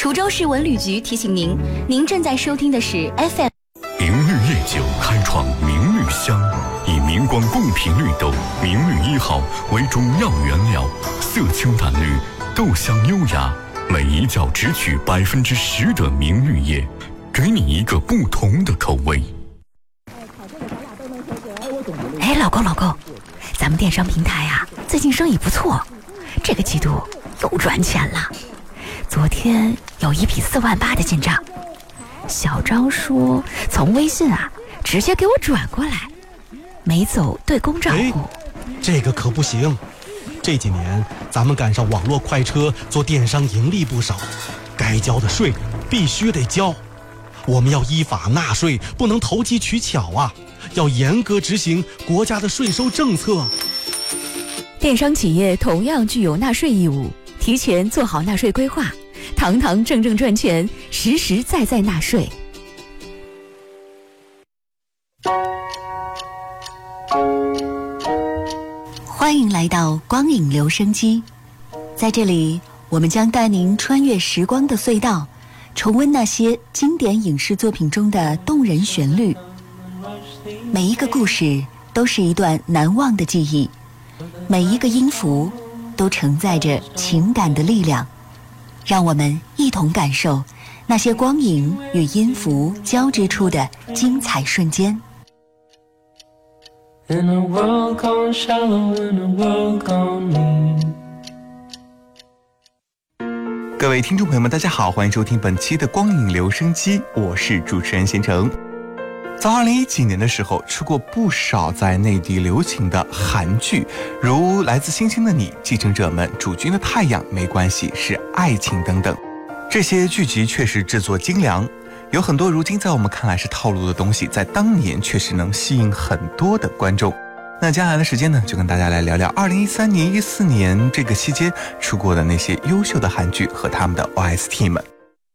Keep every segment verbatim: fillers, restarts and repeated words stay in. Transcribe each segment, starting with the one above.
滁州市文旅局提醒您，您正在收听的是 F M。 明绿夜酒开创明绿香，以明光贡品绿豆明绿一号为主要原料，色清淡绿，豆香优雅，每一窖只取百分之十的明绿叶，给你一个不同的口味。 哎，老公老公，咱们电商平台啊，最近生意不错，这个季度又赚钱了。昨天有一笔四万八的进账，小张说从微信啊直接给我转过来，没走对公账户。 这个可不行，这几年咱们赶上网络快车，做电商盈利不少，该交的税必须得交。我们要依法纳税，不能投机取巧啊，要严格执行国家的税收政策。 电商企业同样具有纳税义务，提前做好纳税规划，堂堂正正赚钱，实实在在纳税。 欢迎来到光影留声机，在这里我们将带您穿越时光的隧道，重温那些经典影视作品中的动人旋律。每一个故事都是一段难忘的记忆，每一个音符都承载着情感的力量。让我们一同感受那些光影与音符交织出的精彩瞬间。 In a world gone shallow, in a world gone mean。 各位听众朋友们大家好，欢迎收听本期的光影留声机，我是主持人贤成。在二零一几年的时候，出过不少在内地流行的韩剧，如来自星星的你、继承者们、主君的太阳、没关系是爱情等等。这些剧集确实制作精良，有很多如今在我们看来是套路的东西，在当年确实能吸引很多的观众。那接下来的时间呢，就跟大家来聊聊二零一三年、一四年这个期间出过的那些优秀的韩剧和他们的 O S T 们。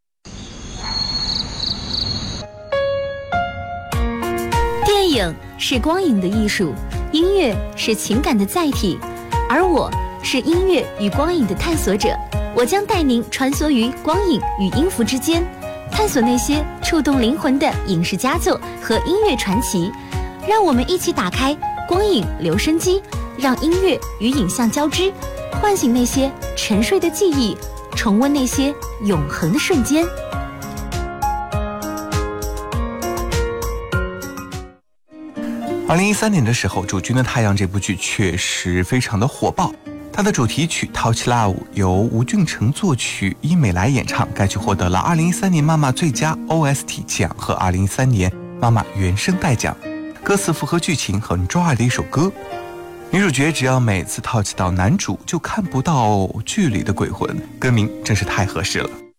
电影是光影的艺术，音乐是情感的载体，而我是音乐与光影的探索者。我将带您穿梭于光影与音符之间，探索那些触动灵魂的影视佳作和音乐传奇。让我们一起打开光影留声机，让音乐与影像交织，唤醒那些沉睡的记忆，重温那些永恒的瞬间。 二零一三年的时候，《主君的太阳》这部剧确实非常的火爆。它的主题曲《Touch Love》由吴俊成作曲，伊美来演唱。该剧获得了二零一三年妈妈最佳 O S T 奖和二零一三年妈妈原声带奖。歌词符合剧情，很抓耳的一首歌。女主角只要每次 touch 到男主，就看不到剧里的鬼魂，歌名真是太合适了。